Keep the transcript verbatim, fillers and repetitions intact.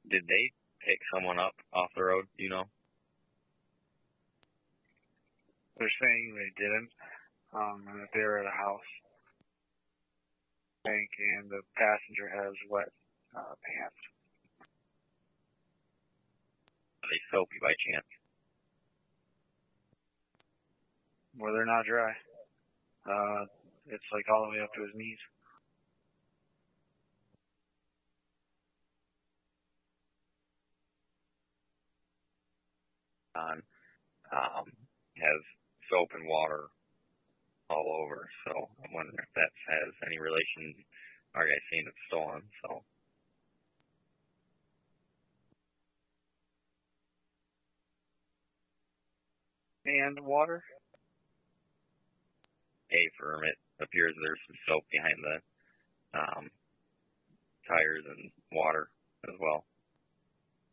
Did they pick someone up off the road, you know? They're saying they didn't, um, and that they were at a house. Bank, and the passenger has wet uh, pants. Are they soapy by chance? Well, they're not dry. Uh, it's like all the way up to his knees. On, um, has soap and water all over, so I'm wondering if that has any relation. Our guy's saying it's stolen, so. And water? A firm, it appears there's some soap behind the um, tires and water as well.